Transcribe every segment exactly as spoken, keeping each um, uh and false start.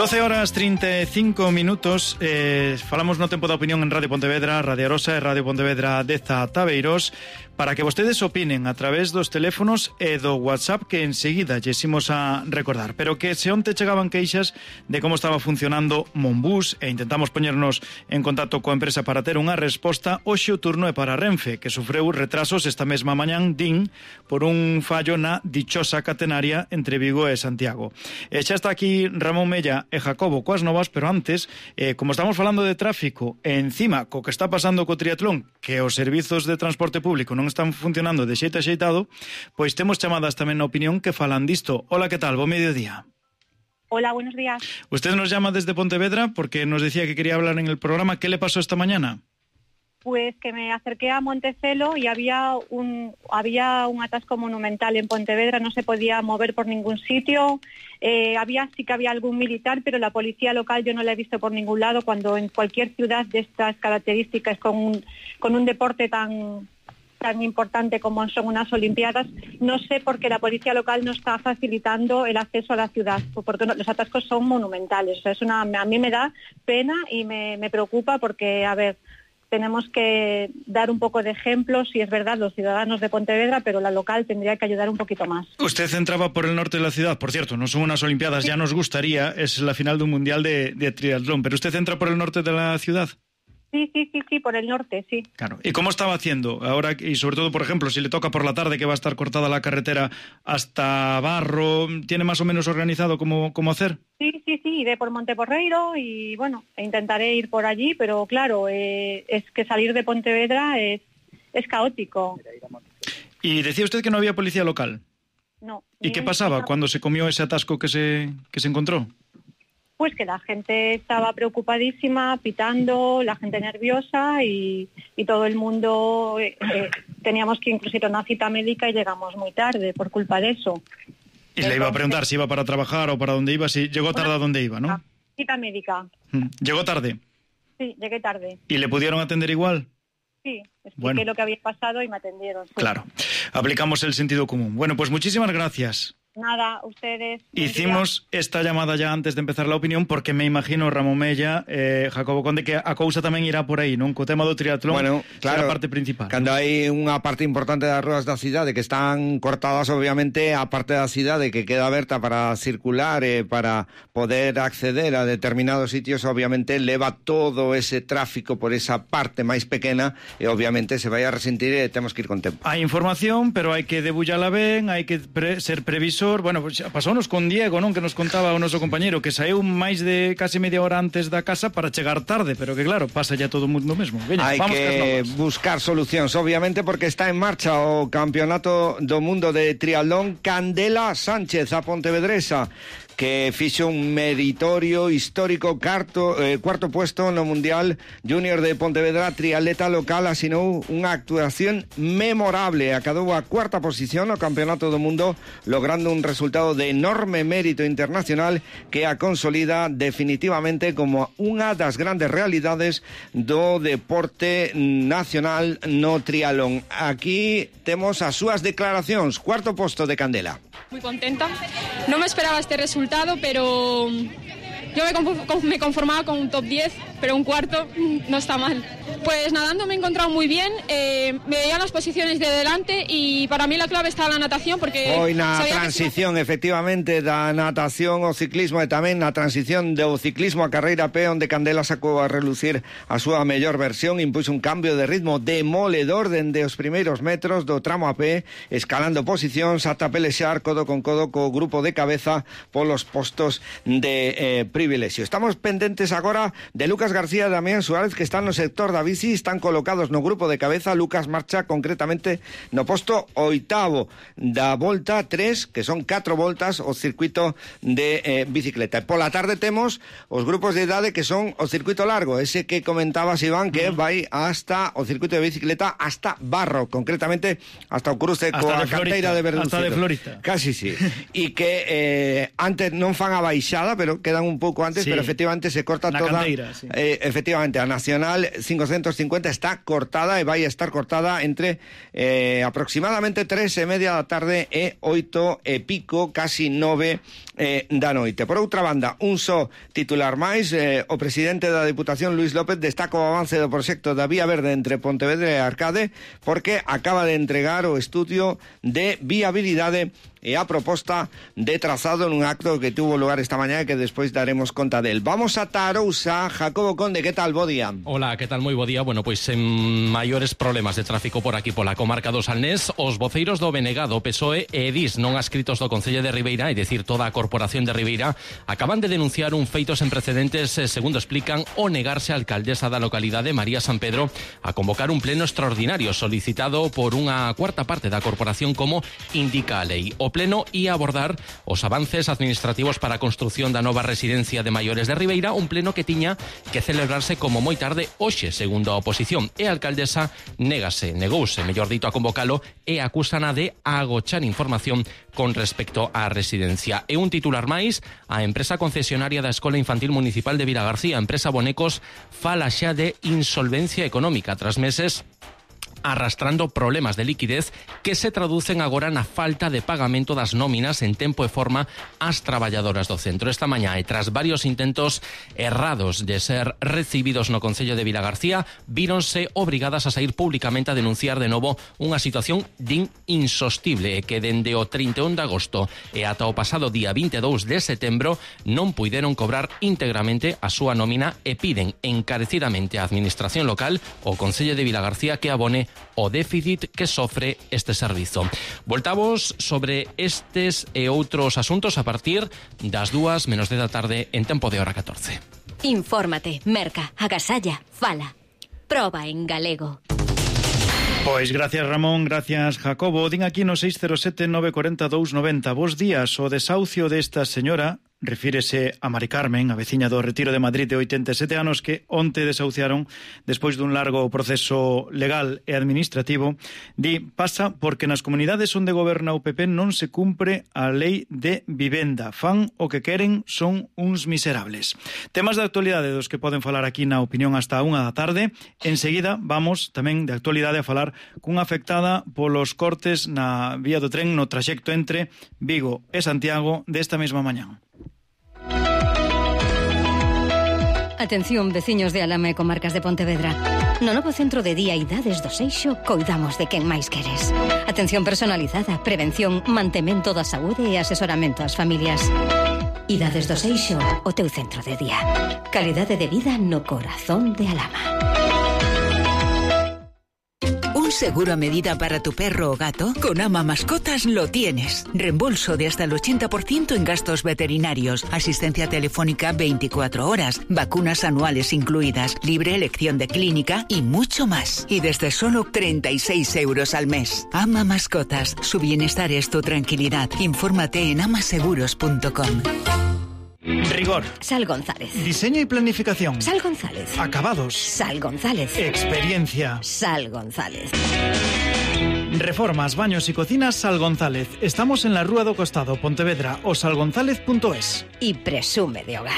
doce horas trinta e cinco minutos. eh, Falamos no tempo da opinión en Radio Pontevedra, Radio Arosa e Radio Pontevedra Deza Tabeiros, para que vostedes opinen a través dos teléfonos e do WhatsApp que enseguida lles imos a recordar. Pero que se onte chegaban queixas de como estaba funcionando Monbús e intentamos poñernos en contacto coa empresa para ter unha resposta, hoxe o turno é para Renfe, que sufreu retrasos esta mesma mañán, din, por un fallo na dichosa catenaria entre Vigo e Santiago. E xa está aquí Ramón Mella e Jacobo coas novas, pero antes, eh, como estamos falando de tráfico e encima co que está pasando co triatlón, que os servizos de transporte público non están funcionando de xeito axeitado, pois temos chamadas tamén na opinión que falan disto. Hola, que tal? Bo mediodía. Hola, buenos días. Usted nos llama desde Pontevedra porque nos decía que quería hablar en el programa. ¿Qué le pasó esta mañana? Pues que me acerqué a Montecelo y había un había un atasco monumental en Pontevedra, no se podía mover por ningún sitio. Eh, había sí que había algún militar, pero la policía local yo no la he visto por ningún lado, cuando en cualquier ciudad de estas características, con un, con un deporte tan... tan importante como son unas Olimpiadas, no sé por qué la policía local no está facilitando el acceso a la ciudad, porque los atascos son monumentales. O sea, es una, a mí me da pena y me, me preocupa porque, a ver, tenemos que dar un poco de ejemplo, si es verdad, los ciudadanos de Pontevedra, pero la local tendría que ayudar un poquito más. Usted entraba por el norte de la ciudad, por cierto, no son unas Olimpiadas, sí. Ya nos gustaría, es la final de un mundial de, de triatlón, pero usted entra por el norte de la ciudad. Sí, sí, sí, sí, por el norte, sí. Claro. ¿Y cómo estaba haciendo ahora? Y sobre todo, por ejemplo, si le toca por la tarde que va a estar cortada la carretera hasta Barro, ¿tiene más o menos organizado cómo, cómo hacer? Sí, sí, sí, iré por Monteporreiro y bueno, intentaré ir por allí, pero claro, eh, es que salir de Pontevedra es, es caótico. Y decía usted que no había policía local. No. ¿Y qué pasaba cuando se comió ese atasco que se, que se encontró? Pues que la gente estaba preocupadísima, pitando, la gente nerviosa y, y todo el mundo, eh, eh, teníamos que incluso ir a una cita médica y llegamos muy tarde por culpa de eso. Y Entonces, le iba a preguntar si iba para trabajar o para dónde iba, si llegó tarde a dónde iba, ¿no? Cita médica. ¿Llegó tarde? Sí, llegué tarde. ¿Y le pudieron atender igual? Sí, expliqué bueno. lo que había pasado y me atendieron. Sí. Claro, aplicamos el sentido común. Bueno, pues muchísimas gracias. Nada, ustedes... Hicimos esta llamada ya antes de empezar la opinión porque me imagino, Ramón Mella, eh, Jacobo Conde, que a cousa tamén irá por aí, non? Co tema do triatlón, bueno, claro, será a parte principal. Cando ¿no? hai unha parte importante das ruas da cidade que están cortadas, obviamente, a parte da cidade que queda aberta para circular e eh, para poder acceder a determinados sitios, obviamente, leva todo ese tráfico por esa parte máis pequena e, obviamente, se vai a resentir e temos que ir con tempo. Hai información, pero hai que debullala ben, hai que pre ser previsor. Bueno, pues pasounos con Diego, non? Que nos contaba o noso compañeiro que saíu máis de casi media hora antes da casa para chegar tarde, pero que claro, pasa ya todo o mundo mesmo. Veña, hai vamos que buscar solucións, obviamente, porque está en marcha o Campeonato do Mundo de Triatlón. Candela Sánchez, a pontevedresa, que fixo un meritorio histórico carto, eh, cuarto puesto no Mundial Júnior de Pontevedra. Triatleta local asinou unha actuación memorable, acadou a cuarta posición no Campeonato do Mundo, logrando un resultado de enorme mérito internacional que a consolida definitivamente como unha das grandes realidades do deporte nacional no triatlón. Aquí temos as súas declaracións. Cuarto posto de Candela. Muy contenta. No me esperaba este resultado, pero yo me conformaba con un top diez, pero un cuarto no está mal. Pues nadando me he encontrado muy bien, eh, me veían las posiciones de delante y para mí la clave está la natación porque... Hoy na transición, que... efectivamente, da natación ao ciclismo e tamén na transición do ciclismo a carreira a pé, onde Candela sacou a relucir a súa mellor versión, impuxo un cambio de ritmo demoledor dende os primeiros metros do tramo a pé, escalando posicións ata pelexar codo con codo co grupo de cabeza polos postos de eh, privilexio. Estamos pendentes agora de Lucas García e Damián Suárez, que están no sector da bici, están colocados no grupo de cabeza. Lucas marcha concretamente no posto oitavo da volta tres, que son catro voltas o circuito de eh, bicicleta. E pola tarde temos os grupos de idade que son o circuito largo, ese que comentabas, Iván, que uh-huh. vai hasta o circuito de bicicleta hasta Barro, concretamente hasta o cruce coa carteira de Verducito. Hasta de Florita. Casi sí. E que eh, antes non fan a baixada, pero quedan un pouco antes, sí. Pero efectivamente se corta na toda canteira, sí. eh, efectivamente, a Nacional quinientos cincuenta está cortada e vai estar cortada entre eh, aproximadamente tres e media da tarde e oito e pico, casi nove eh, da noite. Por outra banda, un só titular máis, eh, o presidente da Deputación, Luís López, destaca o avance do proxecto da Vía Verde entre Pontevedra e Arcade porque acaba de entregar o estudio de viabilidade e a proposta de trazado nun acto que tuvo lugar esta mañá e que despois daremos conta del. Vamos a Tarousa. Jacobo Conde, que tal? Bo día. Hola, que tal? Moi bo día. Bueno, pois en maiores problemas de tráfico por aquí pola comarca do Salnés, os voceiros do B N G, do P S O E e Edis non adscritos do Concello de Ribeira, é dicir, toda a Corporación de Ribeira, acaban de denunciar un feito sen precedentes, segundo explican, o negarse a alcaldesa da localidade, María San Pedro, a convocar un pleno extraordinario solicitado por unha cuarta parte da corporación como indica a lei. O pleno ia abordar os avances administrativos para a construción da nova residencia de maiores de Ribeira, un pleno que tiña que celebrarse como moi tarde hoxe, segundo a oposición, e a alcaldesa négase, negouse, mellor dito, a convocalo e acúsana de agochar información con respecto á residencia. E un titular máis, a empresa concesionaria da Escola Infantil Municipal de Vilagarcía, a empresa Bonecos, fala xa de insolvencia económica tras meses arrastrando problemas de liquidez que se traducen agora na falta de pagamento das nóminas en tempo e forma ás traballadoras do centro. Esta mañá, e tras varios intentos errados de ser recibidos no Concello de Vilagarcía, víronse obrigadas a sair públicamente a denunciar de novo unha situación din insostible e que dende o trinta e un de agosto e ata o pasado día vinte e dous de setembro non puideron cobrar íntegramente a súa nómina e piden encarecidamente á Administración local, o Concello de Vilagarcía, que abone o déficit que sofre este servizo. Voltamos sobre estes e outros asuntos a partir das dúas menos dez da tarde en tempo de hora catorce. Infórmate, merca, agasalla, fala. Proba en galego. Pois gracias Ramón, gracias Jacobo. Din aquí no seis cero sete nove cuatro dous nove cero. Bos días, o desahucio desta señora refírese a Mari Carmen, a veciña do Retiro de Madrid de oitenta e sete anos, que onte desahuciaron despois dun largo proceso legal e administrativo. Di, pasa porque nas comunidades onde goberna o P P non se cumpre a lei de vivenda. Fan o que queren, son uns miserables. Temas de actualidade dos que poden falar aquí na opinión hasta a unha da tarde. Enseguida vamos tamén de actualidade a falar cunha afectada polos cortes na vía do tren no traxecto entre Vigo e Santiago desta mesma mañá. Atención, veciños de Alama e comarcas de Pontevedra. No novo centro de día Idades do Seixo coidamos de quen máis queres. Atención personalizada, prevención, mantemento da saúde e asesoramento ás familias. Idades do Seixo, o teu centro de día. Calidade de vida no corazón de Alama. ¿Un seguro a medida para tu perro o gato? Con Ama Mascotas lo tienes. Reembolso de hasta el ochenta por ciento en gastos veterinarios, asistencia telefónica veinticuatro horas, vacunas anuales incluidas, libre elección de clínica y mucho más. Y desde solo treinta y seis euros al mes. Ama Mascotas. Su bienestar es tu tranquilidad. Infórmate en amaseguros punto com. Rigor. Sal González. Diseño y planificación. Sal González. Acabados. Sal González. Experiencia. Sal González. Reformas, baños y cocinas Sal González. Estamos en la Rúa do Costado, Pontevedra, o salgonzález punto es. Y presume de hogar.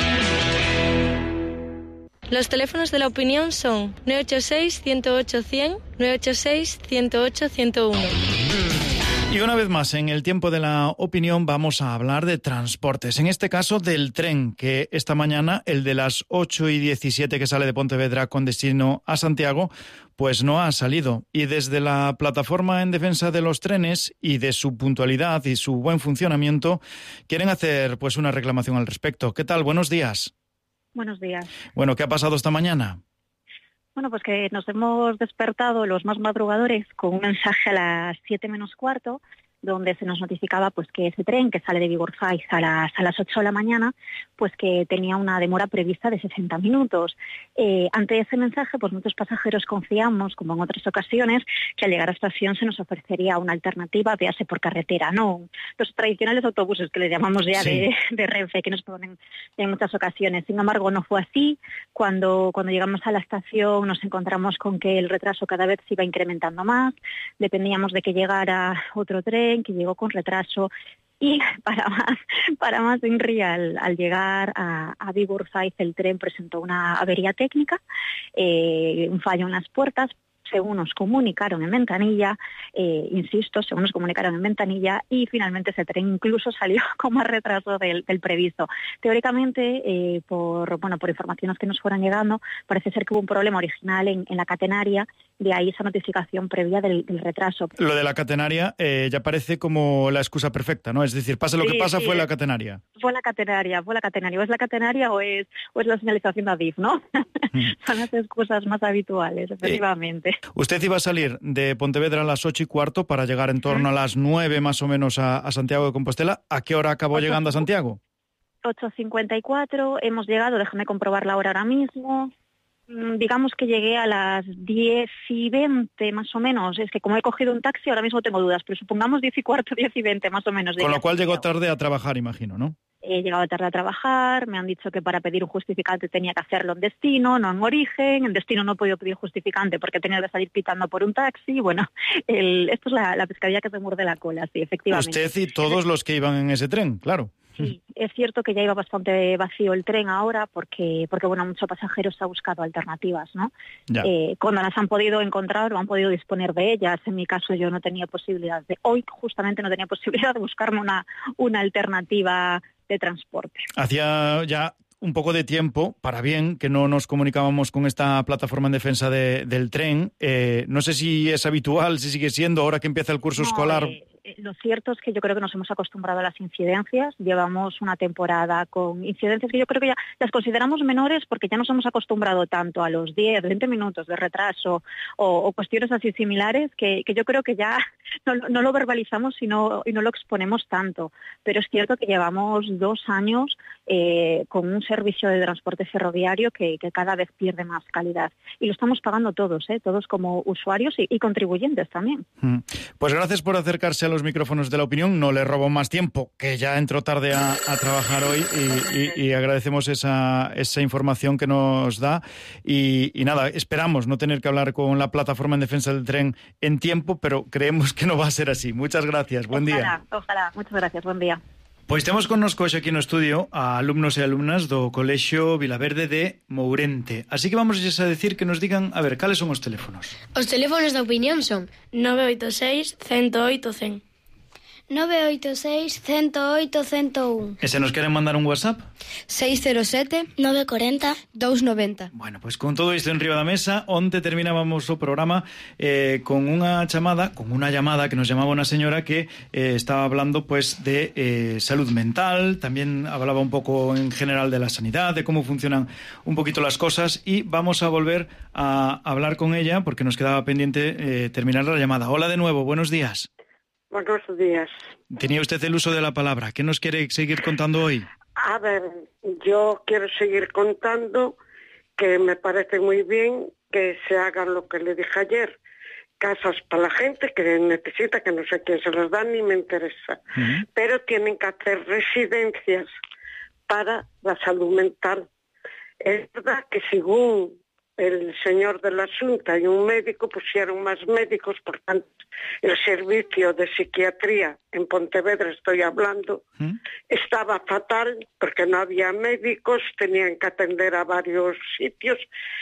Los teléfonos de la opinión son nueve ocho seis, uno cero ocho, cien, nueve ocho seis, uno cero ocho, ciento uno. Y una vez más, en el tiempo de la opinión vamos a hablar de transportes. En este caso del tren, que esta mañana, el de las ocho y diecisiete que sale de Pontevedra con destino a Santiago, pues no ha salido. Y desde la plataforma en defensa de los trenes y de su puntualidad y su buen funcionamiento, quieren hacer pues una reclamación al respecto. ¿Qué tal? Buenos días. Buenos días. Bueno, ¿qué ha pasado esta mañana? Bueno, pues que nos hemos despertado los más madrugadores con un mensaje a las siete menos cuarto, donde se nos notificaba pues que ese tren que sale de Vigorfais a las, a las ocho de la mañana, pues que tenía una demora prevista de sesenta minutos. Eh, ante ese mensaje, pues muchos pasajeros confiamos, como en otras ocasiones, que al llegar a estación se nos ofrecería una alternativa, véase por carretera, no los tradicionales autobuses que le llamamos ya sí. de, de Renfe, que nos ponen en muchas ocasiones. Sin embargo, no fue así. Cuando, cuando llegamos a la estación nos encontramos con que el retraso cada vez se iba incrementando más, dependíamos de que llegara otro tren, que llegó con retraso Y para más, para más Inri, al, al llegar a, a Vigo-Urzaiz, el tren presentó una avería técnica, eh, un fallo en las puertas. Según nos comunicaron en ventanilla, eh, insisto, según nos comunicaron en ventanilla, y finalmente ese tren incluso salió con más retraso del, del previsto. Teóricamente, eh, por bueno por informaciones que nos fueron llegando, parece ser que hubo un problema original en, en la catenaria, de ahí esa notificación previa del, del retraso. Lo de la catenaria eh, ya parece como la excusa perfecta, ¿no? Es decir, pasa lo sí, que pasa, sí, fue la catenaria. Fue la catenaria, fue la catenaria. O es la catenaria o es, o es la señalización de Adif, ¿no? Mm. Son las excusas más habituales, efectivamente. Eh, usted iba a salir de Pontevedra a las ocho y cuarto para llegar en torno mm. a las nueve más o menos a, a Santiago de Compostela. ¿A qué hora acabó ocho, llegando a Santiago? ocho cincuenta y cuatro, hemos llegado, déjame comprobar la hora ahora mismo. Digamos que llegué a las diez y veinte más o menos. Es que como he cogido un taxi ahora mismo tengo dudas, pero supongamos diez y cuarto, diez y veinte más o menos. Con lo cual llegó tarde a trabajar, imagino, ¿no? He llegado tarde a trabajar, me han dicho que para pedir un justificante tenía que hacerlo en destino, no en origen. En destino no he podido pedir justificante porque he tenido que salir pitando por un taxi. Bueno, el, esto es la, la pescadilla que se muerde la cola, sí, efectivamente. Usted y todos los que iban en ese tren, claro. Sí, es cierto que ya iba bastante vacío el tren ahora porque, porque bueno, muchos pasajeros han buscado alternativas, ¿no? Eh, cuando las han podido encontrar o han podido disponer de ellas. En mi caso yo no tenía posibilidad de, hoy justamente no tenía posibilidad de buscarme una, una alternativa de transporte. Hacía ya un poco de tiempo, para bien, que no nos comunicábamos con esta plataforma en defensa de, del tren. Eh, no sé si es habitual, si sigue siendo, ahora que empieza el curso no, escolar... Eh... Lo cierto es que yo creo que nos hemos acostumbrado a las incidencias. Llevamos una temporada con incidencias que yo creo que ya las consideramos menores porque ya nos hemos acostumbrado tanto a los diez, veinte minutos de retraso o, o cuestiones así similares que, que yo creo que ya no, no lo verbalizamos y no, y no lo exponemos tanto. Pero es cierto que llevamos dos años eh, con un servicio de transporte ferroviario que, que cada vez pierde más calidad. Y lo estamos pagando todos, ¿eh? Todos como usuarios y, y contribuyentes también. Pues gracias por acercarse a los micrófonos de La Opinión. No le robo más tiempo, que ya entró tarde a, a trabajar hoy y, y, y agradecemos esa, esa información que nos da y, y nada, esperamos no tener que hablar con la plataforma en defensa del tren en tiempo, pero creemos que no va a ser así. Muchas gracias, buen ojalá, día. Ojalá, muchas gracias, buen día. Pois temos connosco hoxe aquí no estudio a alumnos e alumnas do Colexio Vilaverde de Mourente. Así que vamos a decir que nos digan, a ver, cales son os teléfonos? Os teléfonos da opinión son nove oito seis, cento oito, cen. nove oito seis, cento oito, cento un. E se nos queren mandar un WhatsApp? seis cero sete, nove cuarenta, dous noventa. Bueno, pois con todo isto en riba da mesa, onte terminábamos o programa eh, con unha chamada, con unha llamada que nos llamaba unha señora que eh, estaba hablando pues de eh, salud mental, también hablaba un poco en general de la sanidad, de cómo funcionan un poquito las cosas y vamos a volver a hablar con ella porque nos quedaba pendiente eh, terminar la llamada. Hola de nuevo, buenos días. Buenos días. Tenía usted el uso de la palabra. ¿Qué nos quiere seguir contando hoy? A ver, yo quiero seguir contando que me parece muy bien que se hagan lo que le dije ayer. Casas para la gente que necesita, que no sé quién se las da ni me interesa. Uh-huh. Pero tienen que hacer residencias para la salud mental. Es verdad que según el señor de la Xunta y un médico pusieron más médicos, por tanto el servicio de psiquiatría en Pontevedra, estoy hablando, ¿Mm? estaba fatal porque no había médicos, tenían que atender a varios sitios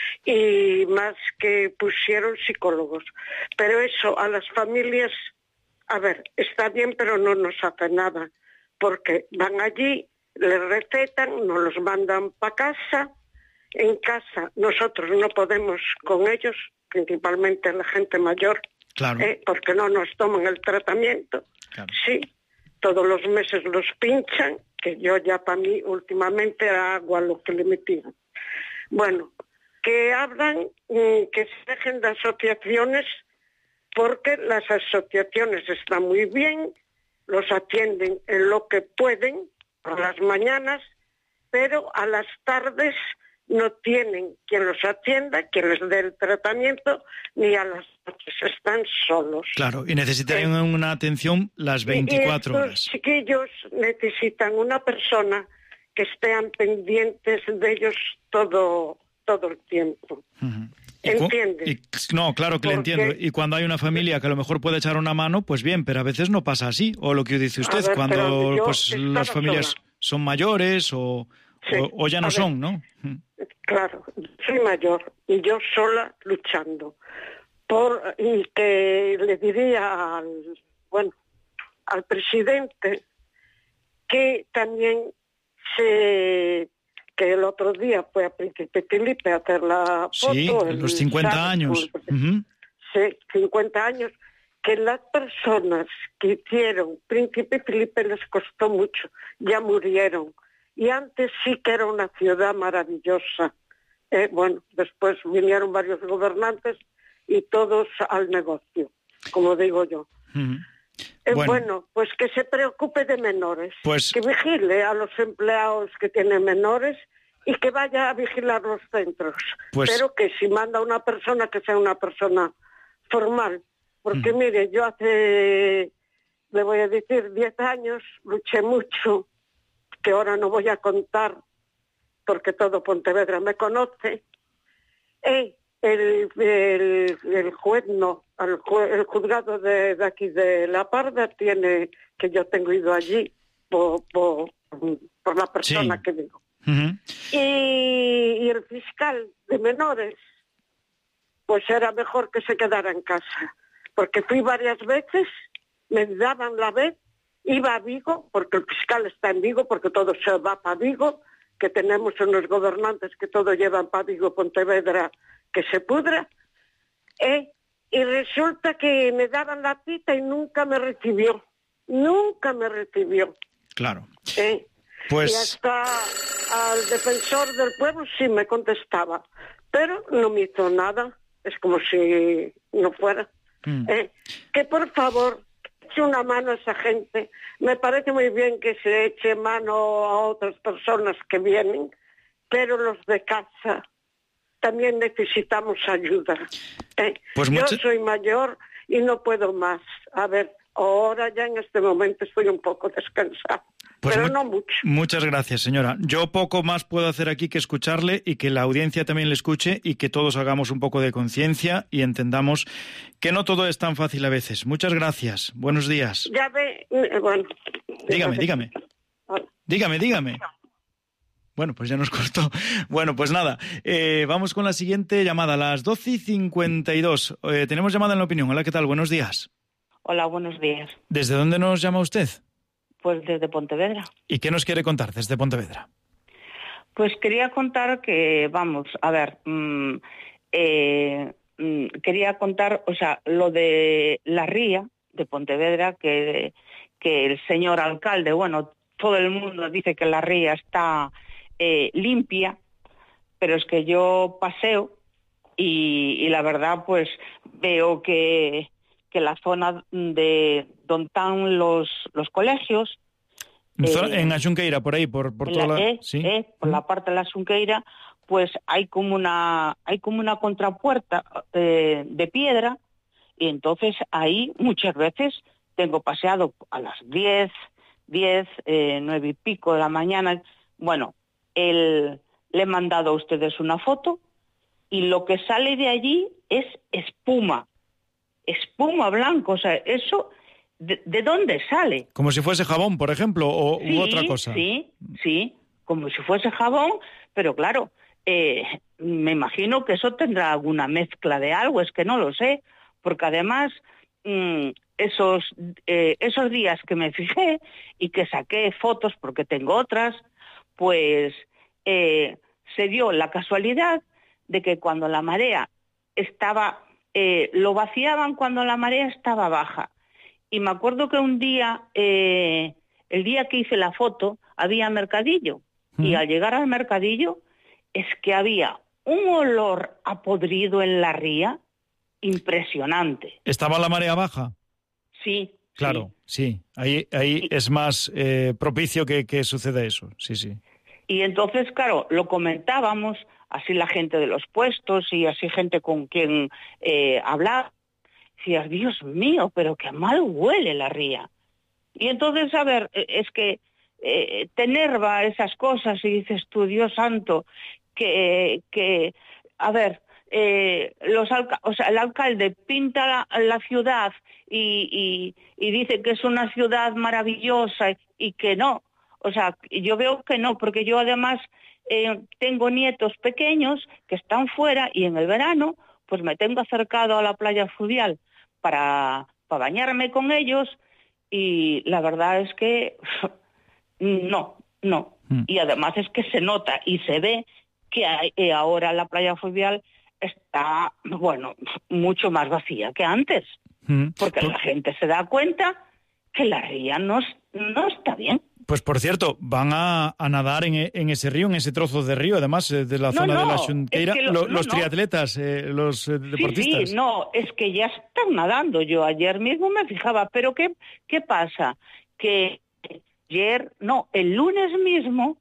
y más que pusieron psicólogos. Pero eso a las familias, a ver, está bien pero no nos hace nada porque van allí, les recetan, nos los mandan para casa. En casa nosotros no podemos con ellos, principalmente la gente mayor, claro. eh, porque no nos toman el tratamiento. Claro. Sí, todos los meses los pinchan, que yo ya para mí últimamente hago a lo que le metían. Bueno, que hablan, que se dejen de asociaciones, porque las asociaciones están muy bien, los atienden en lo que pueden, por las mañanas, pero a las tardes no tienen quien los atienda, quien les dé el tratamiento, ni a las noches, están solos. Claro, y necesitarían eh, una atención las veinticuatro horas. Los chiquillos necesitan una persona que estén pendientes de ellos todo, todo el tiempo. Uh-huh. ¿Entiendes? Y, no, claro que le entiendo. Y cuando hay una familia que a lo mejor puede echar una mano, pues bien, pero a veces no pasa así. O lo que dice usted, ver, cuando pues las familias sola. son mayores o, sí. o, o ya no a son, ver, ¿no? Claro, soy mayor y yo sola luchando. Por, y que le diría al, bueno, al presidente que también se... que el otro día fue a Príncipe Felipe a hacer la foto. Sí, en los cincuenta años. Uh-huh. Sí, cincuenta años. Que las personas que hicieron Príncipe Felipe les costó mucho, ya murieron. Y antes sí que era una ciudad maravillosa. Eh, bueno, después vinieron varios gobernantes y todos al negocio, como digo yo. Uh-huh. Eh, bueno. bueno, pues que se preocupe de menores, pues... que vigile a los empleados que tienen menores y que vaya a vigilar los centros. Pues... Pero que si manda una persona, que sea una persona formal. Porque mm. mire, yo hace, le voy a decir, diez años luché mucho, que ahora no voy a contar, porque todo Pontevedra me conoce. Eh, El, el, el juez no, el, juez, el juzgado de, de aquí de La Parda tiene, que yo tengo ido allí por, por, por la persona sí. que digo. Uh-huh. Y, y el fiscal de menores, pues era mejor que se quedara en casa, porque fui varias veces, me daban la vez, iba a Vigo, porque el fiscal está en Vigo, porque todo se va para Vigo, que tenemos unos gobernantes que todo llevan para Vigo, Pontevedra, que se pudra, eh, y resulta que me daban la cita y nunca me recibió, nunca me recibió. Claro. Eh, pues... Y hasta al defensor del pueblo sí me contestaba, pero no me hizo nada, es como si no fuera. Mm. Eh, que por favor, eche una mano a esa gente. Me parece muy bien que se eche mano a otras personas que vienen, pero los de casa... también necesitamos ayuda. Eh, pues yo mucho... soy mayor y no puedo más. A ver, ahora ya en este momento estoy un poco descansada, pues pero mu- no mucho. Muchas gracias, señora. Yo poco más puedo hacer aquí que escucharle y que la audiencia también le escuche y que todos hagamos un poco de conciencia y entendamos que no todo es tan fácil a veces. Muchas gracias. Buenos días. Ya ve, bueno. Dígame, dígame. Dígame, dígame. Bueno, pues ya nos cortó. Bueno, pues nada, eh, vamos con la siguiente llamada, a las doce y cincuenta y dos. Eh, tenemos llamada en La Opinión. Hola, ¿qué tal? Buenos días. Hola, buenos días. ¿Desde dónde nos llama usted? Pues desde Pontevedra. ¿Y qué nos quiere contar desde Pontevedra? Pues quería contar que, vamos, a ver, mmm, eh, mmm, quería contar, o sea, lo de la ría de Pontevedra, que, que el señor alcalde, bueno, todo el mundo dice que la ría está... Eh, limpia, pero es que yo paseo y, y la verdad pues veo que, que la zona de donde están los, los colegios en, eh, en Asunqueira, por ahí, por, por toda la, la, eh, ¿sí? eh, por la parte de la Asunqueira, pues hay como una hay como una contrapuerta eh, de piedra y entonces ahí muchas veces tengo paseado a las diez, diez, eh, nueve y pico de la mañana. Bueno, El, le he mandado a ustedes una foto y lo que sale de allí es espuma, espuma blanco, o sea, eso, ¿de, de dónde sale? Como si fuese jabón, por ejemplo, o sí, u otra cosa. Sí, sí, como si fuese jabón, pero claro, eh, me imagino que eso tendrá alguna mezcla de algo, es que no lo sé, porque además mmm, esos, eh, esos días que me fijé y que saqué fotos, porque tengo otras, pues eh, se dio la casualidad de que cuando la marea estaba, eh, lo vaciaban cuando la marea estaba baja. Y me acuerdo que un día, eh, el día que hice la foto, había mercadillo. Mm. Y al llegar al mercadillo, es que había un olor a podrido en la ría impresionante. ¿Estaba la marea baja? Sí. Claro, sí, sí. Ahí, ahí sí. Es más eh, propicio que, que suceda eso, sí, sí. Y entonces, claro, lo comentábamos, así la gente de los puestos y así gente con quien eh, hablaba. Decías, Dios mío, pero qué mal huele la ría. Y entonces, a ver, es que eh, te enerva esas cosas y dices tú, Dios santo, que, que, a ver, eh, los alca o sea, el alcalde pinta la, la ciudad y, y, y dice que es una ciudad maravillosa y que no. O sea, yo veo que no, porque yo además eh, tengo nietos pequeños que están fuera y en el verano pues me tengo acercado a la playa fluvial para, para bañarme con ellos y la verdad es que no, no. Mm. Y además es que se nota y se ve que hay, eh, ahora la playa fluvial está, bueno, mucho más vacía que antes, mm. porque pues... la gente se da cuenta que la ría no, no está bien. Pues por cierto, van a, a nadar en, en ese río, en ese trozo de río, además de la no, zona no, de la Xunqueira, es que lo, lo, no, los no. triatletas, eh, los eh, deportistas. Sí, sí, no, es que ya están nadando. Yo ayer mismo me fijaba, pero ¿qué, qué pasa? Que ayer, no, el lunes mismo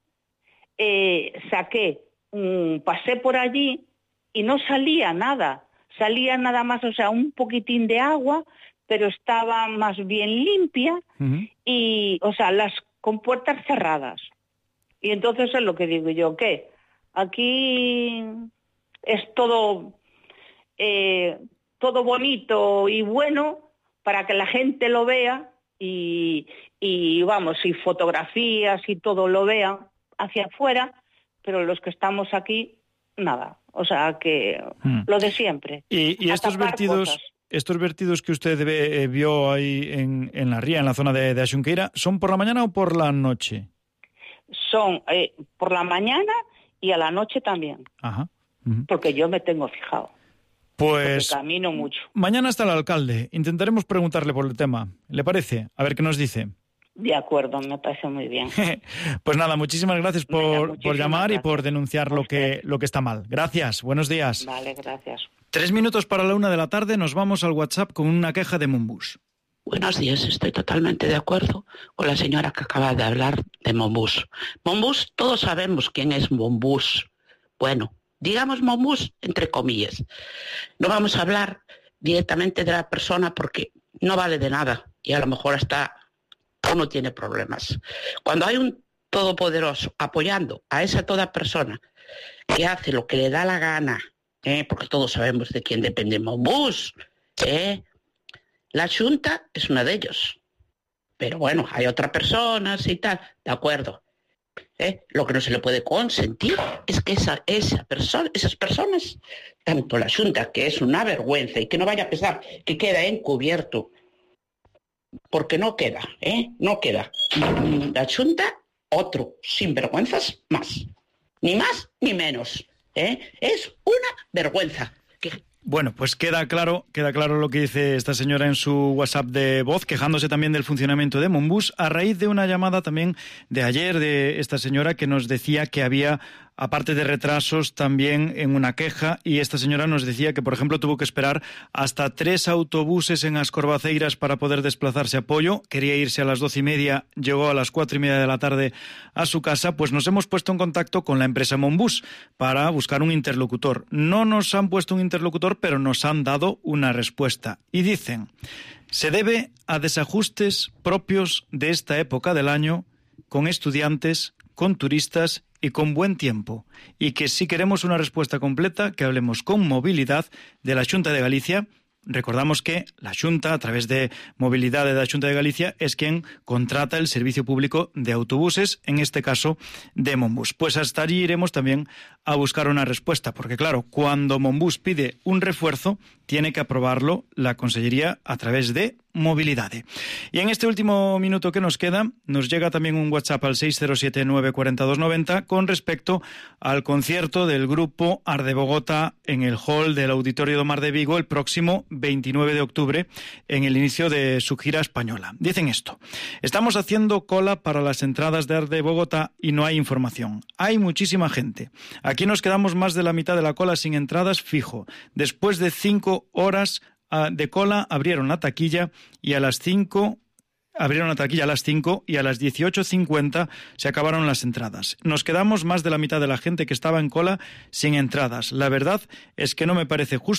eh, saqué, um, pasé por allí y no salía nada. Salía nada más, o sea, un poquitín de agua, pero estaba más bien limpia uh-huh. y, o sea, las con puertas cerradas. Y entonces es lo que digo yo, que aquí es todo, eh, todo bonito y bueno para que la gente lo vea y, y vamos, y fotografías y todo lo vean hacia afuera, pero los que estamos aquí, nada. O sea, que hmm. lo de siempre. Y, y estos vertidos... Cosas. Estos vertidos que usted ve, eh, vio ahí en, en la ría, en la zona de, de a Xunqueira, ¿son por la mañana o por la noche? Son eh, por la mañana y a la noche también. Ajá. Uh-huh. Porque yo me tengo fijado. Pues porque camino mucho. Mañana está el alcalde. Intentaremos preguntarle por el tema. ¿Le parece? A ver qué nos dice. De acuerdo, me parece muy bien. Pues nada, muchísimas gracias por, Venga, muchísimas por llamar gracias. Y por denunciar lo que, lo que está mal. Gracias, buenos días. Vale, gracias. Tres minutos para la una de la tarde, nos vamos al WhatsApp con una queja de Monbús. Buenos días, estoy totalmente de acuerdo con la señora que acaba de hablar de Monbús. Monbús, todos sabemos quién es Monbús. Bueno, digamos Monbús entre comillas. No vamos a hablar directamente de la persona porque no vale de nada y a lo mejor hasta uno tiene problemas. Cuando hay un todopoderoso apoyando a esa toda persona que hace lo que le da la gana, ¿eh? Porque todos sabemos de quién depende Monbús, ¿eh? La Xunta es una de ellos. Pero bueno, hay otras personas y tal, de acuerdo. ¿Eh? Lo que no se le puede consentir es que esa, esa persona, esas personas, tanto la Xunta, que es una vergüenza, y que no vaya a pensar que queda encubierto, porque no queda, ¿eh? No queda. La Xunta, otro sinvergüenzas más. Ni más ni menos, ¿eh? Es una vergüenza. Que... Bueno, pues queda claro, queda claro lo que dice esta señora en su WhatsApp de voz, quejándose también del funcionamiento de Monbús, a raíz de una llamada también de ayer de esta señora que nos decía que había, aparte de retrasos, también en una queja, y esta señora nos decía que, por ejemplo, tuvo que esperar hasta tres autobuses en As Corvaceiras para poder desplazarse a Pollo. Quería irse a las doce y media, llegó a las cuatro y media de la tarde a su casa. Pues nos hemos puesto en contacto con la empresa Monbús para buscar un interlocutor. No nos han puesto un interlocutor, pero nos han dado una respuesta. Y dicen, se debe a desajustes propios de esta época del año, con estudiantes, con turistas y con buen tiempo, y que si queremos una respuesta completa, que hablemos con Movilidad de la Xunta de Galicia. Recordamos que la Xunta, a través de Movilidad de la Xunta de Galicia, es quien contrata el servicio público de autobuses, en este caso de Monbús. Pues hasta allí iremos también a buscar una respuesta, porque claro, cuando Monbús pide un refuerzo, tiene que aprobarlo la Consellería a través de Movilidad. Y en este último minuto que nos queda, nos llega también un WhatsApp al seis cero siete nueve cuatro dos nueve cero con respecto al concierto del grupo Arde Bogotá en el hall del Auditorio do Mar de Vigo el próximo veintinueve de octubre, en el inicio de su gira española. Dicen esto: estamos haciendo cola para las entradas de Arde Bogotá y no hay información. Hay muchísima gente. Aquí nos quedamos más de la mitad de la cola sin entradas fijo. Después de cinco horas de cola abrieron la taquilla y a las cinco abrieron la taquilla a las cinco y a las dieciocho cincuenta se acabaron las entradas. Nos quedamos más de la mitad de la gente que estaba en cola sin entradas. La verdad es que no me parece justo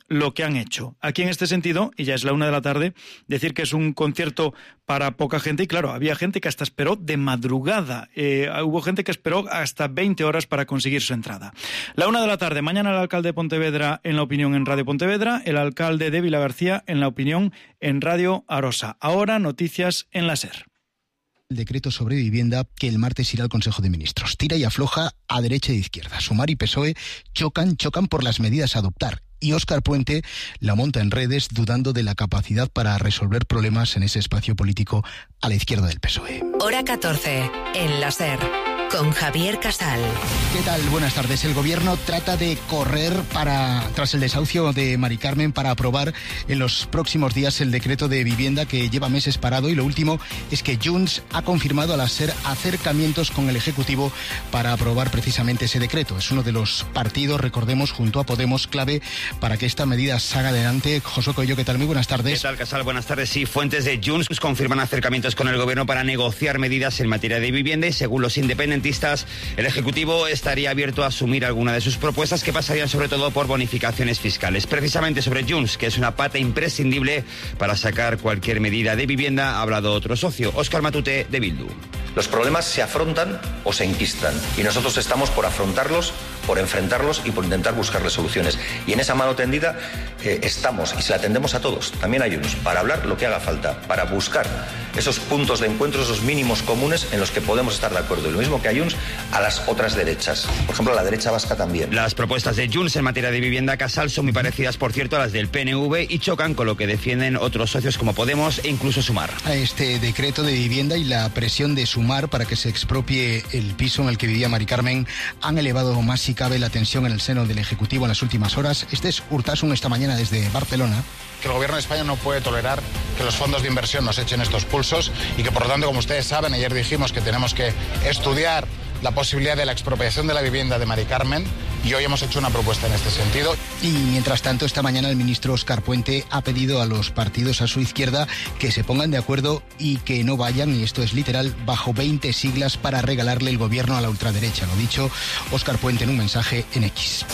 lo que han hecho. Aquí en este sentido, y ya es la una de la tarde, decir que es un concierto para poca gente, y claro, había gente que hasta esperó de madrugada, eh, hubo gente que esperó hasta veinte horas para conseguir su entrada. La una de la tarde, mañana el alcalde de Pontevedra en La Opinión en Radio Pontevedra, el alcalde de Vilagarcía en La Opinión en Radio Arosa. Ahora noticias en la SER. El decreto sobre vivienda que el martes irá al Consejo de Ministros. Tira y afloja a derecha e izquierda. Sumar y P S O E chocan, chocan por las medidas a adoptar. Y Óscar Puente la monta en redes dudando de la capacidad para resolver problemas en ese espacio político a la izquierda del P S O E. Hora catorce, en la SER, con Javier Casal. ¿Qué tal? Buenas tardes. El gobierno trata de correr para tras el desahucio de Mari Carmen para aprobar en los próximos días el decreto de vivienda que lleva meses parado, y lo último es que Junts ha confirmado a la SER acercamientos con el Ejecutivo para aprobar precisamente ese decreto. Es uno de los partidos, recordemos, junto a Podemos, clave para que esta medida salga adelante. Josué Coello, ¿qué tal? Muy buenas tardes. ¿Qué tal, Casal? Buenas tardes. Sí, fuentes de Junts confirman acercamientos con el gobierno para negociar medidas en materia de vivienda, y según los independentistas, el Ejecutivo estaría abierto a asumir alguna de sus propuestas, que pasarían sobre todo por bonificaciones fiscales. Precisamente sobre Junts, que es una pata imprescindible para sacar cualquier medida de vivienda, ha hablado otro socio, Óscar Matute, de Bildu. Los problemas se afrontan o se enquistan, y nosotros estamos por afrontarlos, por enfrentarlos y por intentar buscarles soluciones. Y en esa mano tendida eh, estamos, y se la tendemos a todos, también a Junts, para hablar lo que haga falta, para buscar esos puntos de encuentro, esos mínimos comunes en los que podemos estar de acuerdo. Y lo mismo que a Junts, a las otras derechas. Por ejemplo, a la derecha vasca también. Las propuestas de Junts en materia de vivienda, Casal, son muy parecidas, por cierto, a las del P N V, y chocan con lo que defienden otros socios como Podemos e incluso Sumar. A este decreto de vivienda y la presión de Sumar para que se expropie el piso en el que vivía Mari Carmen han elevado más si cabe la tensión en el seno del Ejecutivo en las últimas horas. Este es Urtasun esta mañana desde Barcelona. Que el gobierno de España no puede tolerar que los fondos de inversión nos echen estos pulsos, y que por lo tanto, como ustedes saben, ayer dijimos que tenemos que estudiar la posibilidad de la expropiación de la vivienda de Mari Carmen, y hoy hemos hecho una propuesta en este sentido. Y mientras tanto, esta mañana el ministro Óscar Puente ha pedido a los partidos a su izquierda que se pongan de acuerdo y que no vayan, y esto es literal, bajo veinte siglas para regalarle el gobierno a la ultraderecha. Lo dicho Óscar Puente en un mensaje en X.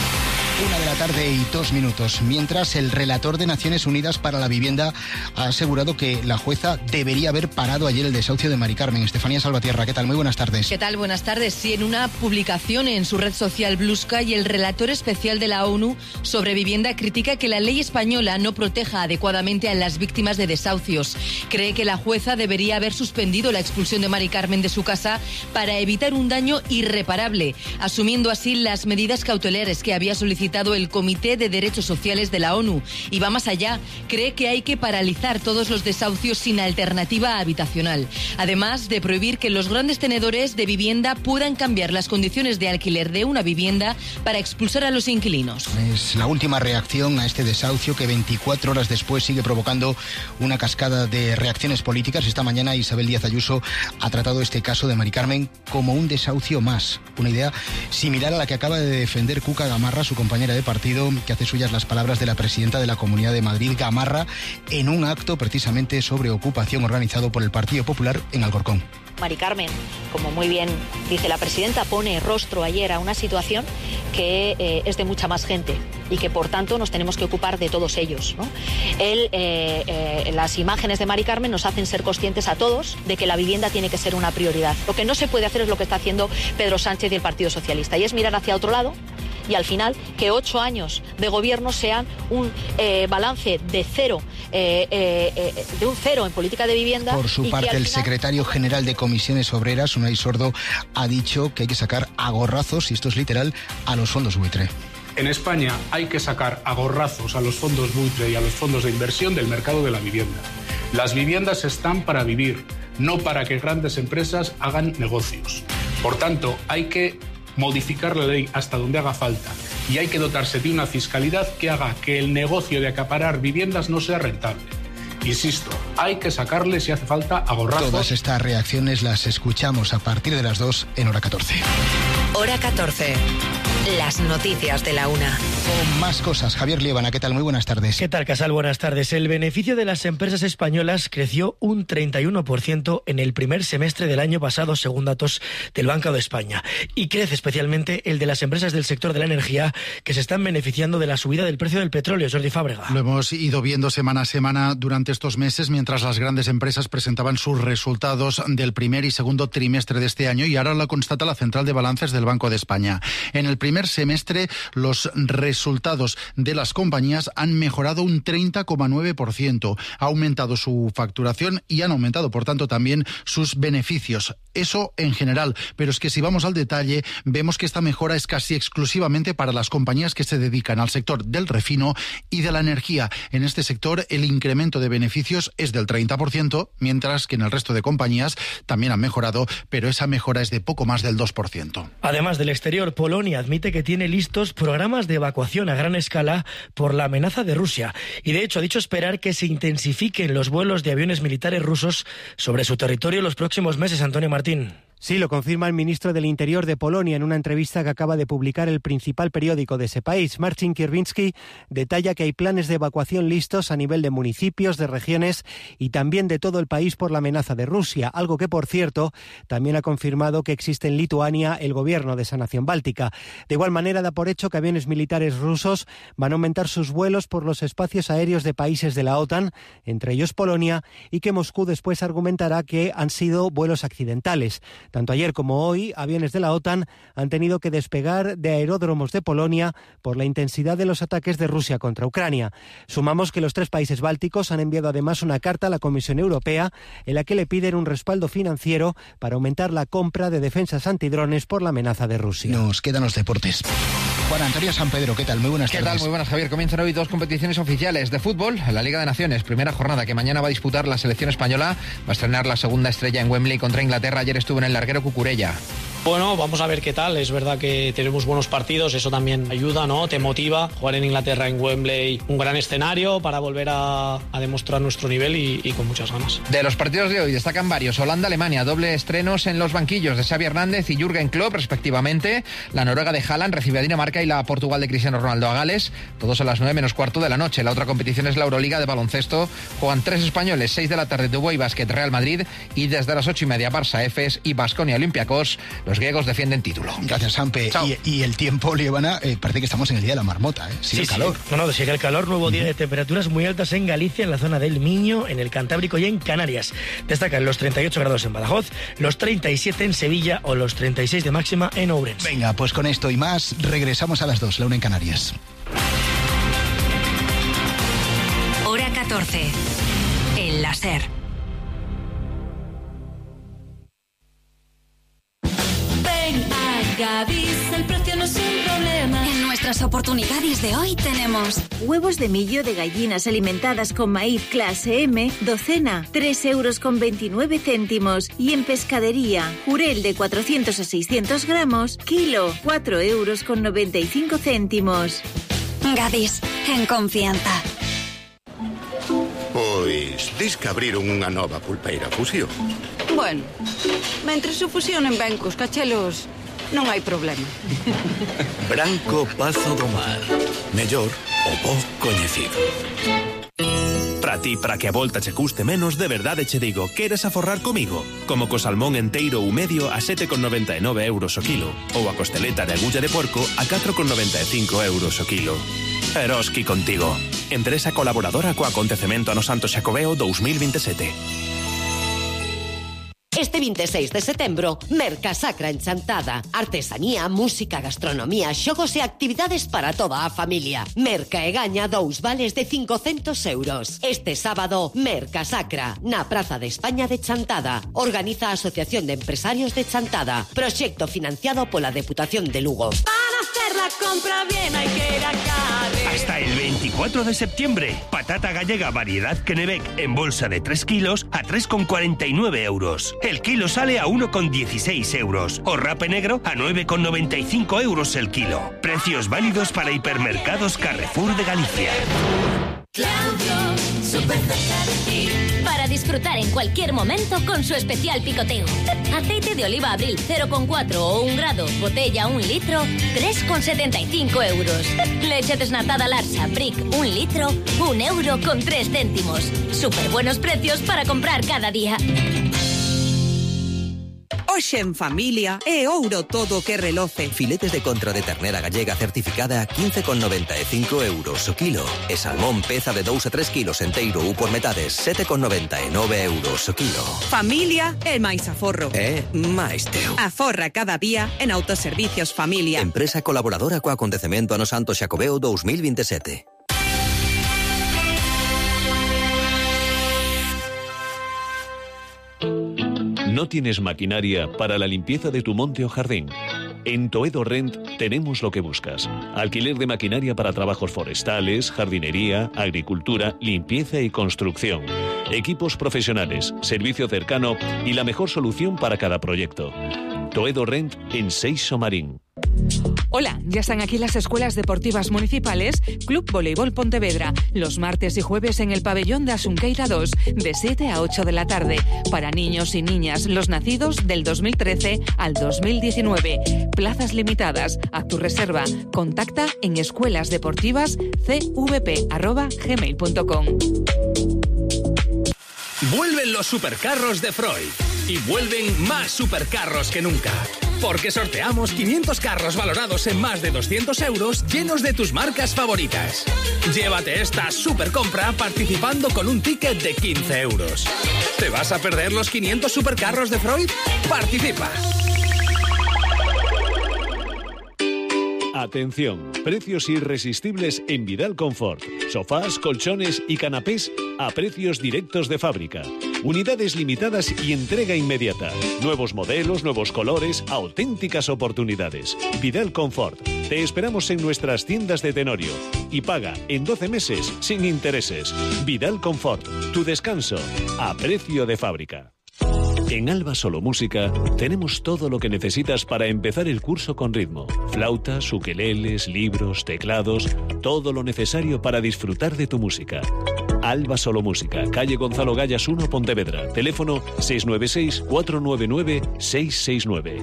Una de la tarde y dos minutos. Mientras, el relator de Naciones Unidas para la Vivienda ha asegurado que la jueza debería haber parado ayer el desahucio de Mari Carmen. Estefanía Salvatierra, ¿qué tal? Muy buenas tardes. ¿Qué tal? Buenas tardes. Sí, en una publicación en su red social Blue Sky, el relator especial de la ONU sobre vivienda critica que la ley española no proteja adecuadamente a las víctimas de desahucios. Cree que la jueza debería haber suspendido la expulsión de Mari Carmen de su casa para evitar un daño irreparable, asumiendo así las medidas cautelares que había solicitado el Comité de Derechos Sociales de la ONU, y va más allá. Cree que hay que paralizar todos los desahucios sin alternativa habitacional, además de prohibir que los grandes tenedores de vivienda puedan cambiar las condiciones de alquiler de una vivienda para expulsar a los inquilinos. Es la última reacción a este desahucio que veinticuatro horas después sigue provocando una cascada de reacciones políticas. Esta mañana Isabel Díaz Ayuso ha tratado este caso de Mari Carmen como un desahucio más, una idea similar a la que acaba de defender Cuca Gamarra, su compañera de partido, que hace suyas las palabras de la presidenta de la Comunidad de Madrid, Gamarra, en un acto precisamente sobre ocupación organizado por el Partido Popular en Alcorcón. Mari Carmen, como muy bien dice la presidenta, pone rostro ayer a una situación que eh, es de mucha más gente y que por tanto nos tenemos que ocupar de todos ellos, ¿no? Él, eh, eh, las imágenes de Mari Carmen nos hacen ser conscientes a todos de que la vivienda tiene que ser una prioridad. Lo que no se puede hacer es lo que está haciendo Pedro Sánchez y el Partido Socialista, y es mirar hacia otro lado, y al final que ocho años de gobierno sean un eh, balance de cero, eh, eh, eh, de un cero en política de vivienda. Por su parte, el final... secretario general de Comisiones Obreras, Unai Sordo, ha dicho que hay que sacar a gorrazos, y esto es literal, a los fondos buitre. En España hay que sacar a gorrazos a los fondos buitre y a los fondos de inversión del mercado de la vivienda. Las viviendas están para vivir, no para que grandes empresas hagan negocios. Por tanto, hay que modificar la ley hasta donde haga falta, y hay que dotarse de una fiscalidad que haga que el negocio de acaparar viviendas no sea rentable. Insisto, hay que sacarle, si hace falta, a gorrazos. Todas estas reacciones las escuchamos a partir de las dos en Hora catorce. Hora catorce. Las noticias de la una. Con más cosas, Javier Liébana, ¿qué tal? Muy buenas tardes. ¿Qué tal, Casal? Buenas tardes. El beneficio de las empresas españolas creció un treinta y uno por ciento en el primer semestre del año pasado, según datos del Banco de España. Y crece especialmente el de las empresas del sector de la energía, que se están beneficiando de la subida del precio del petróleo. Jordi Fábrega. Lo hemos ido viendo semana a semana durante estos meses, mientras las grandes empresas presentaban sus resultados del primer y segundo trimestre de este año, y ahora lo constata la Central de Balances del Banco de España. En el primer semestre, los resultados de las compañías han mejorado un treinta coma nueve por ciento. Ha aumentado su facturación y han aumentado, por tanto, también sus beneficios. Eso en general, pero es que si vamos al detalle, vemos que esta mejora es casi exclusivamente para las compañías que se dedican al sector del refino y de la energía. En este sector, el incremento de beneficios es del treinta por ciento, mientras que en el resto de compañías también han mejorado, pero esa mejora es de poco más del dos por ciento. Además del exterior, Polonia admite que tiene listos programas de evacuación a gran escala por la amenaza de Rusia, y de hecho ha dicho esperar que se intensifiquen los vuelos de aviones militares rusos sobre su territorio los próximos meses. Antonio Martín. Sí, lo confirma el ministro del Interior de Polonia en una entrevista que acaba de publicar el principal periódico de ese país. Marcin Kierwiński detalla que hay planes de evacuación listos a nivel de municipios, de regiones y también de todo el país por la amenaza de Rusia, algo que, por cierto, también ha confirmado que existe en Lituania el gobierno de esa nación báltica. De igual manera, da por hecho que aviones militares rusos van a aumentar sus vuelos por los espacios aéreos de países de la OTAN, entre ellos Polonia, y que Moscú después argumentará que han sido vuelos accidentales. Tanto ayer como hoy, aviones de la OTAN han tenido que despegar de aeródromos de Polonia por la intensidad de los ataques de Rusia contra Ucrania. Sumamos que los tres países bálticos han enviado además una carta a la Comisión Europea en la que le piden un respaldo financiero para aumentar la compra de defensas antidrones por la amenaza de Rusia. Nos quedan los deportes. Juan Antonio San Pedro, ¿qué tal? Muy buenas ¿Qué tardes. tal? Muy buenas, Javier. Comienzan hoy dos competiciones oficiales de fútbol. La Liga de Naciones, primera jornada que mañana va a disputar la selección española. Va a estrenar la segunda estrella en Wembley contra Inglaterra. Ayer estuvo en el larguero Cucurella. Bueno, vamos a ver qué tal. Es verdad que tenemos buenos partidos, eso también ayuda, ¿no? Te motiva. Jugar en Inglaterra, en Wembley, un gran escenario para volver a, a demostrar nuestro nivel y, y con muchas ganas. De los partidos de hoy destacan varios. Holanda-Alemania, doble estrenos en los banquillos de Xavi Hernández y Jürgen Klopp, respectivamente. La Noruega de Haaland recibe a Dinamarca y la Portugal de Cristiano Ronaldo a Gales. Todos a las nueve menos cuarto de la noche. La otra competición es la Euroliga de baloncesto. Juegan tres españoles, seis de la tarde, Dubai Basket Real Madrid, y desde las ocho y media Barça Efes y Baskonia Olympiacos. Los griegos defienden título. Gracias, Sampe. Y, y el tiempo, Liébana, eh, parece que estamos en el día de la marmota, ¿eh? Sigue el sí, calor. Sí. No, no, sigue el calor. Nuevo día de temperaturas muy altas en Galicia, en la zona del Miño, en el Cantábrico y en Canarias. Destacan los treinta y ocho grados en Badajoz, los treinta y siete en Sevilla o los treinta y seis de máxima en Ourense. Venga, pues con esto y más, regresamos a las dos, la una en Canarias. Hora catorce. El láser. Gadis, el precio no es un problema. En nuestras oportunidades de hoy tenemos huevos de millo de gallinas alimentadas con maíz clase M, docena, tres euros con veintinueve céntimos. Y en pescadería, jurel de cuatrocientos a seiscientos gramos, kilo, cuatro euros con noventa y cinco céntimos. Gadis, en confianza. Pois, dis que abriron unha nova pulpeira Fusión. Bueno, mentre se fusionen ben cos cachelos, non hai problema. Branco Pazo do Mar. Mellor o bo coñecido. Para ti, para que a volta che custe menos, de verdade che digo, queres aforrar comigo? Como co salmón enteiro ou medio a sete con noventa e nove euros o kilo, ou a costeleta de agulla de porco a catro con noventa e cinco euros o kilo. Eroski contigo. Empresa colaboradora co acontecemento ano Santo Xacobeo dous mil veintisiete. Este veintiséis de setembro, Mercasacra en Chantada. Artesanía, música, gastronomía, xogos e actividades para toda a familia. Merca e gaña dous vales de cincocentos euros. Este sábado, Mercasacra, na Praza de España de Chantada. Organiza a Asociación de Empresarios de Chantada. Proxecto financiado pola Deputación de Lugo. Para hacer la compra bien hay que ir a Carre. Hasta el veinticuatro de septiembre, patata gallega variedad Kennebec en bolsa de tres kilos a tres con cuarenta y nueve euros. El kilo sale a uno con dieciséis euros. O rape negro a nueve con noventa y cinco euros el kilo. Precios válidos para hipermercados Carrefour de Galicia. Claudio, súper cerca de ti. Para disfrutar en cualquier momento con su especial picoteo. Aceite de oliva Abril cero coma cuatro o un grado, botella un litro, tres coma setenta y cinco euros. Leche desnatada Larsa, Brick, un litro, un euro con tres céntimos. Súper buenos precios para comprar cada día. Hoxe en familia é ouro todo que reloce. Filetes de contra de ternera gallega certificada a quince con noventa e cinco euros o kilo. E salmón peza de dous a tres kilos enteiro ou por metades, sete con noventa e nove euros o kilo. Familia é máis aforro. É máis teu. Aforra cada día en Autoservicios Familia. Empresa colaboradora co acontecemento Ano Santo Xacobeo dos mil veintisiete. ¿No tienes maquinaria para la limpieza de tu monte o jardín? En Toedo Rent tenemos lo que buscas. Alquiler de maquinaria para trabajos forestales, jardinería, agricultura, limpieza y construcción. Equipos profesionales, servicio cercano y la mejor solución para cada proyecto. Toedo Rent en Seixo Marín. Hola, ya están aquí las escuelas deportivas municipales Club Voleibol Pontevedra, los martes y jueves en el pabellón de Asunqueira dos, de siete a ocho de la tarde, para niños y niñas, los nacidos del dos mil trece al dos mil diecinueve. Plazas limitadas, a tu reserva. Contacta en escuelasdeportivascvp arroba gmail punto com. Vuelven los supercarros de Freud y vuelven más supercarros que nunca. Porque sorteamos quinientos carros valorados en más de doscientos euros llenos de tus marcas favoritas. Llévate esta supercompra participando con un ticket de quince euros. ¿Te vas a perder los quinientos supercarros de Freud? ¡Participa! Atención, precios irresistibles en Vidal Confort. Sofás, colchones y canapés a precios directos de fábrica. Unidades limitadas y entrega inmediata. Nuevos modelos, nuevos colores, auténticas oportunidades. Vidal Confort. Te esperamos en nuestras tiendas de Tenorio. Y paga en doce meses sin intereses. Vidal Confort. Tu descanso a precio de fábrica. En Alba Solo Música tenemos todo lo que necesitas para empezar el curso con ritmo. Flautas, ukeleles, libros, teclados, todo lo necesario para disfrutar de tu música. Alba Solo Música, calle Gonzalo Gallas uno, Pontevedra. Teléfono seis nueve seis, cuatro nueve nueve, seis seis nueve.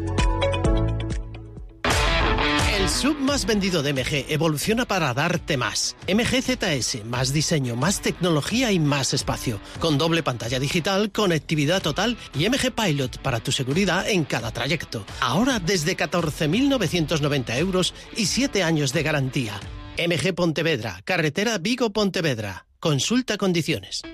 El sub más vendido de M G evoluciona para darte más. M G Z S, más diseño, más tecnología y más espacio. Con doble pantalla digital, conectividad total y M G Pilot para tu seguridad en cada trayecto. Ahora desde catorce mil novecientos noventa euros y siete años de garantía. M G Pontevedra, carretera Vigo-Pontevedra. Consulta condiciones.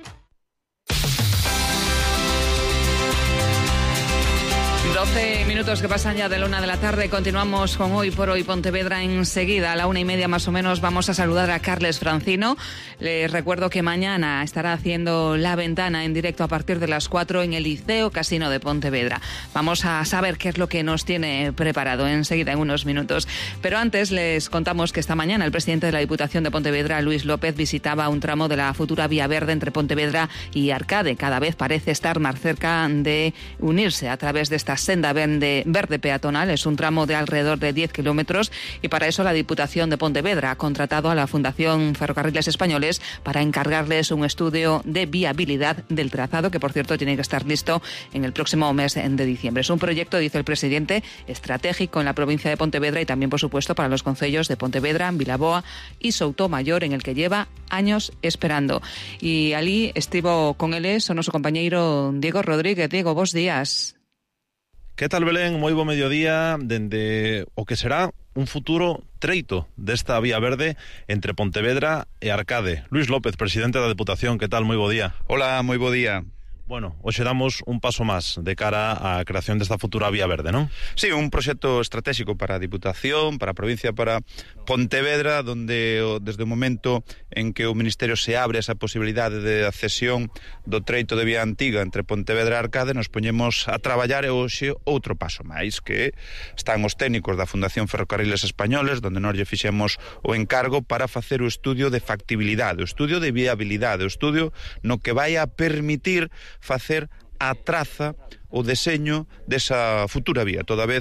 doce minutos que pasan ya de la una de la tarde. Continuamos con Hoy por Hoy Pontevedra. Enseguida, a la una y media más o menos, vamos a saludar a Carles Francino. Les recuerdo que mañana estará haciendo La Ventana en directo a partir de las cuatro en el Liceo Casino de Pontevedra. Vamos a saber qué es lo que nos tiene preparado enseguida, en unos minutos. Pero antes les contamos que esta mañana el presidente de la Diputación de Pontevedra, Luis López, visitaba un tramo de la futura vía verde entre Pontevedra y Arcade. Cada vez parece estar más cerca de unirse a través de estas senda verde, verde peatonal. Es un tramo de alrededor de diez kilómetros y para eso la Diputación de Pontevedra ha contratado a la Fundación Ferrocarriles Españoles para encargarles un estudio de viabilidad del trazado, que por cierto tiene que estar listo en el próximo mes de diciembre. Es un proyecto, dice el presidente, estratégico en la provincia de Pontevedra y también, por supuesto, para los concellos de Pontevedra, Vilaboa y Soutomaior, en el que lleva años esperando. Y alí estivo con eles o noso compañeiro Diego Rodríguez. Diego, bos días. Que tal, Belén? Moi bo mediodía dende o que será un futuro treito desta vía verde entre Pontevedra e Arcade. Luis López, presidente da Deputación, que tal? Moi bo día. Hola, moi bo día. Bueno, hoxe damos un paso máis de cara á creación desta futura vía verde, non? Sí, un proxecto estratégico para a Diputación, para a provincia, para Pontevedra, donde desde o momento en que o Ministerio se abre esa posibilidade de accesión do treito de vía antiga entre Pontevedra e Arcade, nos poñemos a traballar e hoxe outro paso máis, que están os técnicos da Fundación Ferrocarriles Españoles, donde nós lle fixemos o encargo para facer o estudio de factibilidade, o estudio de viabilidade, o estudio no que vai a permitir facer a traza, o deseño desa futura vía, toda vez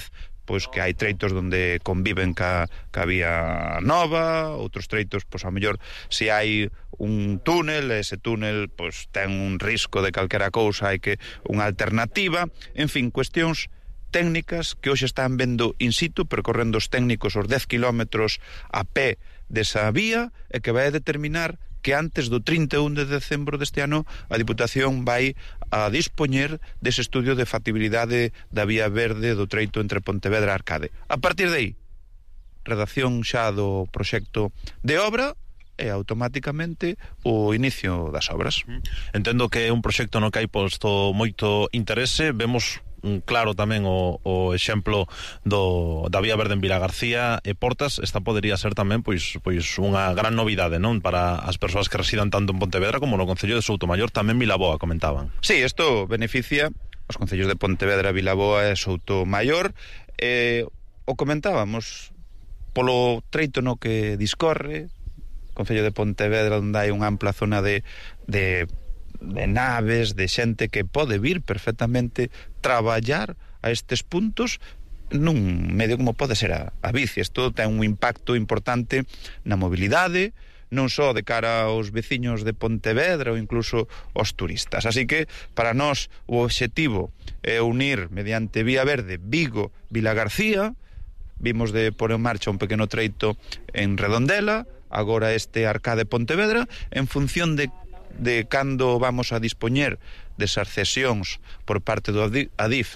pois que hai treitos onde conviven ca, ca vía nova, outros treitos, pois a mellor se hai un túnel, ese túnel pois ten un risco de calquera cousa, hai que unha alternativa, en fin, cuestións técnicas que hoxe están vendo in situ, percorrendo os técnicos os dez kilómetros a pé desa vía, e que vai a determinar que antes do trinta e un de decembro deste ano a Diputación vai a dispoñer dese estudio de factibilidade da vía verde do treito entre Pontevedra e Arcade. A partir de aí, redacción xa do proxecto de obra e automáticamente o inicio das obras. Entendo que é un proxecto no que hai posto moito interese. Vemos claro tamén o, o exemplo do, da vía verde en Vilagarcía e Portas. Esta podería ser tamén pois, pois unha gran novidade, non, para as persoas que residan tanto en Pontevedra como no concello de Soutomaior, tamén Vilaboa, comentaban. Sí, isto beneficia os concellos de Pontevedra, Vilaboa e Soutomaior. Eh, o comentábamos polo treito no que discorre Concello de Pontevedra, onde hai unha ampla zona de, de, de naves, de xente que pode vir perfectamente traballar a estes puntos nun medio como pode ser a, a bici. Isto ten un impacto importante na mobilidade, non só de cara aos veciños de Pontevedra ou incluso aos turistas. Así que, para nós, o obxectivo é unir mediante Vía Verde Vigo, Vilagarcía. Vimos de pôr en marcha un pequeno treito en Redondela, agora este Arcade Pontevedra, en función de, de cando vamos a dispoñer desas cesións por parte do Adif